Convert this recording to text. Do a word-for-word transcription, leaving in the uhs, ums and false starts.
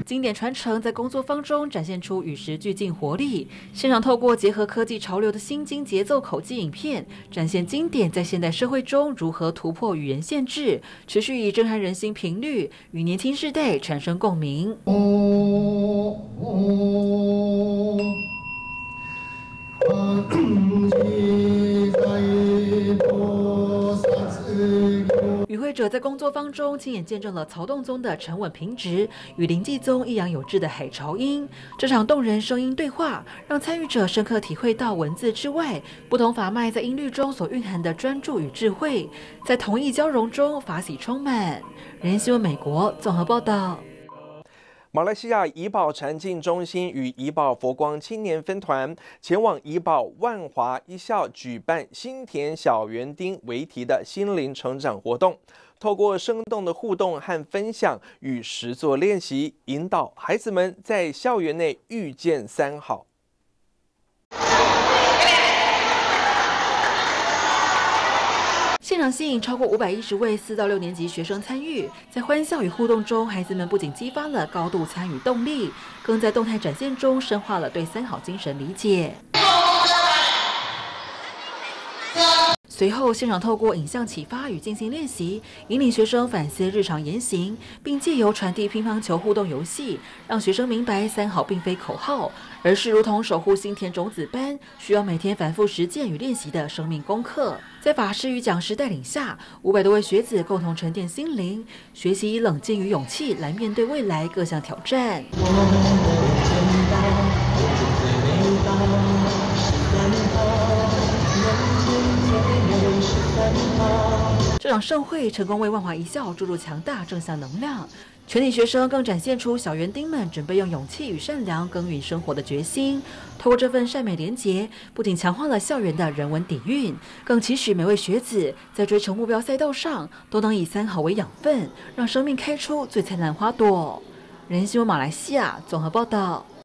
经典传承在工作坊中展现出与时俱进活力。现场透过结合科技潮流的新经节奏口技影片，展现经典在现代社会中如何突破语言限制，持续以震撼人心频率与年轻世代产生共鸣。哦哦与会者在工作坊中亲眼见证了曹洞宗的沉稳平直与临济宗抑扬有致的海潮音。这场动人声音对话，让参与者深刻体会到文字之外，不同法脉在音律中所蕴含的专注与智慧，在同意交融中法喜充满。人间新闻美国综合报道。 马来西亚怡保禅净中心与怡保佛光青年分团前往怡保万华一校举办心田小园丁为题的心灵成长活动，透过生动的互动和分享与实作练习，引导孩子们在校园内遇见三好。 现场吸引超过五百一十位四到六年级学生参与，在欢笑与互动中，孩子们不仅激发了高度参与动力，更在动态展现中深化了对三好精神理解。随后，现场透过影像启发与进行练习，引领学生反思日常言行，并借由传递乒乓球互动游戏，让学生明白三好并非口号，而是如同守护心田种子般，需要每天反复实践与练习的生命功课。在法师与讲师带领下，五百多位学子共同沉淀心灵，学习以冷静与勇气来面对未来各项挑战。这场盛会成功为万华一校注入强大正向能量，全体学生更展现出小园丁们准备用勇气与善良耕耘生活的决心。透过这份善美连结，不仅强化了校园的人文底蕴，更期许每位学子在追求目标赛道上都能以三好为养分，让生命开出最灿烂花朵。人间新闻马来西亚综合报道。